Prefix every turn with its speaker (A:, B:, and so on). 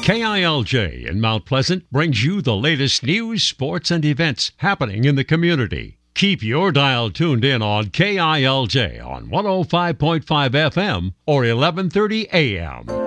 A: KILJ in Mount Pleasant brings you the latest news, sports, and events happening in the community. Keep your dial tuned in on KILJ on 105.5 FM or 1130 AM.